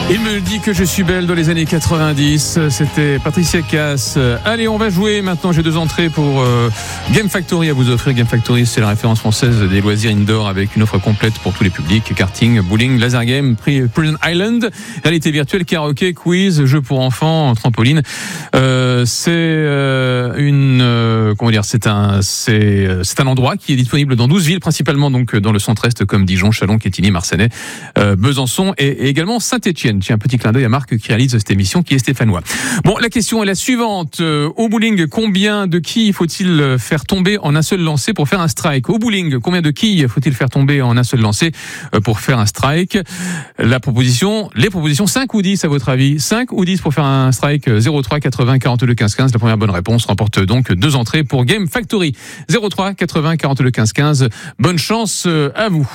Il me dit que je suis belle dans les années 90. C'était Patricia Cass. Allez, on va jouer maintenant. J'ai 2 entrées pour Game Factory à vous offrir. Game Factory, c'est la référence française des loisirs indoor avec une offre complète pour tous les publics. Karting, bowling, laser game, Prison Island, réalité virtuelle, karaoké, quiz, jeux pour enfants, trampoline. C'est un endroit qui est disponible dans 12 villes, principalement donc dans le centre-est comme Dijon, Châlons, Quetigny, Marcenais, Besançon et également Saint-Étienne. Tiens, un petit clin d'œil à Marc qui réalise cette émission, qui est stéphanois. Bon, la question est la suivante. Au bowling, combien de quilles faut-il faire tomber en un seul lancer pour faire un strike? Au bowling, combien de quilles faut-il faire tomber en un seul lancer pour faire un strike? Les propositions 5 ou 10 à votre avis? 5 ou 10 pour faire un strike? 03 80 42 15 15. La première bonne réponse remporte donc 2 entrées pour Game Factory. 03 80 42 15 15. Bonne chance à vous.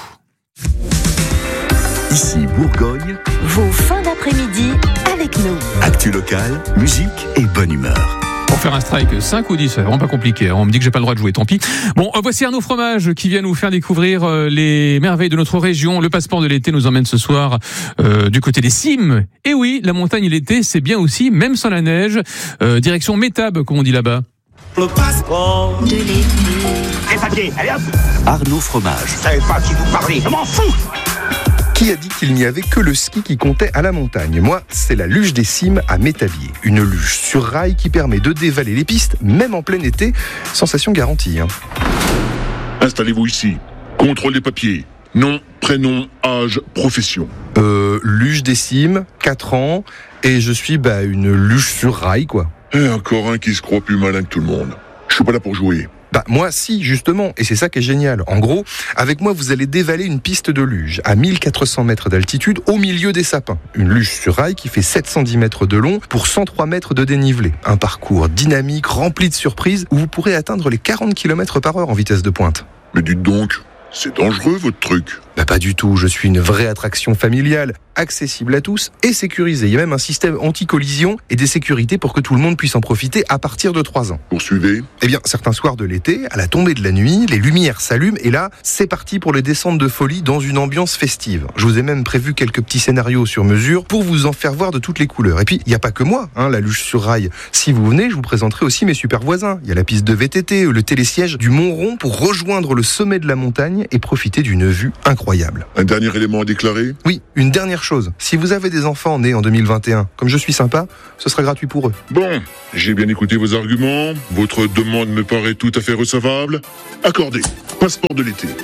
Ici Bourgogne, vos fins d'après-midi avec nous. Actu locale, musique et bonne humeur. Pour faire un strike, 5 ou 10, c'est vraiment pas compliqué. On me dit que j'ai pas le droit de jouer, tant pis. Bon, voici Arnaud Fromage qui vient nous faire découvrir les merveilles de notre région. Le passeport de l'été nous emmène ce soir du côté des cimes. Et oui, la montagne et l'été, c'est bien aussi, même sans la neige. Direction Métab, comme on dit là-bas. Le passeport De l'été. Les papiers, allez hop. Arnaud Fromage. Je savais pas qui vous parlez, je m'en fous. Qui a dit qu'il n'y avait que le ski qui comptait à la montagne? Moi, c'est la luge des cimes à Métabier. Une luge sur rail qui permet de dévaler les pistes, même en plein été. Sensation garantie. Installez-vous ici. Contrôle des papiers. Nom, prénom, âge, profession. Luge des cimes, 4 ans, et je suis une luge sur rail, quoi. Et encore un qui se croit plus malin que tout le monde. Je suis pas là pour jouer. Moi, si, justement, et c'est ça qui est génial. En gros, avec moi, vous allez dévaler une piste de luge à 1400 mètres d'altitude au milieu des sapins. Une luge sur rail qui fait 710 mètres de long pour 103 mètres de dénivelé. Un parcours dynamique, rempli de surprises, où vous pourrez atteindre les 40 km/h en vitesse de pointe. Mais dites donc, c'est dangereux votre truc. Pas du tout, je suis une vraie attraction familiale, accessible à tous et sécurisée. Il y a même un système anti-collision et des sécurités pour que tout le monde puisse en profiter à partir de 3 ans. Poursuivez. Certains soirs de l'été, à la tombée de la nuit, les lumières s'allument et là, c'est parti pour les descentes de folie dans une ambiance festive. Je vous ai même prévu quelques petits scénarios sur mesure pour vous en faire voir de toutes les couleurs. Et puis, il n'y a pas que moi, la luge sur rail. Si vous venez, je vous présenterai aussi mes super voisins. Il y a la piste de VTT, le télésiège du Mont-Rond pour rejoindre le sommet de la montagne et profiter d'une vue incroyable. Un dernier élément à déclarer? Oui, une dernière chose. Si vous avez des enfants nés en 2021, comme je suis sympa, ce sera gratuit pour eux. Bon, j'ai bien écouté vos arguments. Votre demande me paraît tout à fait recevable. Accordé. Passeport de l'été.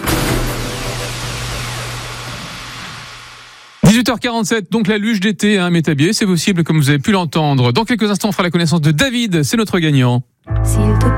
18h47, donc la luge d'été à Métabier, c'est possible comme vous avez pu l'entendre. Dans quelques instants, on fera la connaissance de David, c'est notre gagnant. S'il te